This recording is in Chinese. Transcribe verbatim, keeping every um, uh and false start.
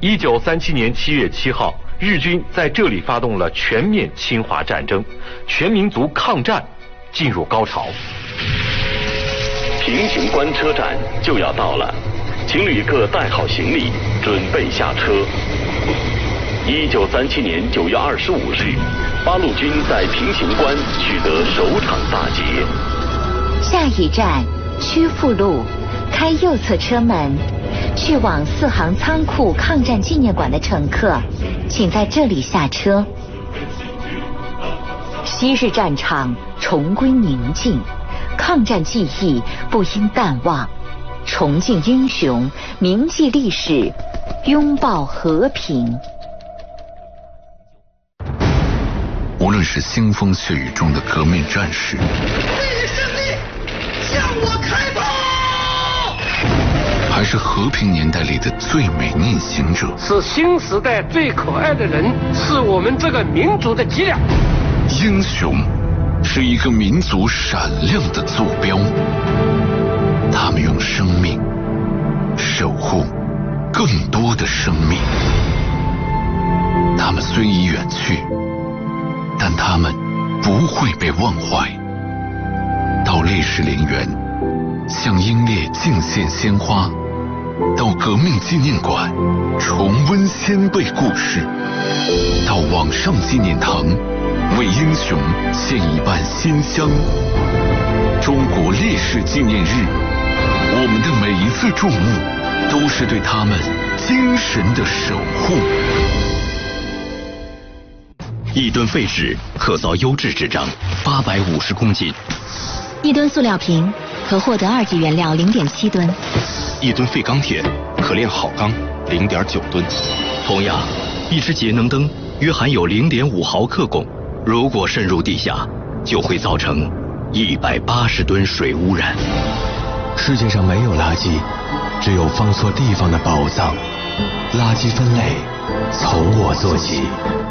一九三七年七月七号，日军在这里发动了全面侵华战争，全民族抗战进入高潮。 平型关车站就要到了，请旅客带好行李，准备下车。一九三七年九月二十五日，八路军在平型关取得首场大捷。 下一站曲阜路，开右侧车门。去往四行仓库抗战纪念馆的乘客，请在这里下车。昔日战场重归宁静，抗战记忆不应淡忘，重敬英雄，铭记历史，拥抱和平。 无论是腥风血雨中的革命战士， 为了胜利，向我开炮！ 还是和平年代里的最美逆行者， 是新时代最可爱的人，是我们这个民族的脊梁。 英雄是一个民族闪亮的坐标，他们用生命守护更多的生命。他们虽已远去，但他们不会被忘怀。到烈士陵园向英烈敬献鲜花，到革命纪念馆重温先辈故事，到网上纪念堂为英雄献一瓣馨香。中国烈士纪念日，我们的每一次注目都是对他们精神的守护。 一吨废纸可造优质纸张八百五十公斤， 一吨塑料瓶可获得二级原料零点七吨， 一吨废钢铁可炼好钢零点九吨。同样，一只节能灯约含有零点五毫克汞，如果渗入地下，就会造成一百八十吨水污染。 世界上没有垃圾，只有放错地方的宝藏。垃圾分类从我做起。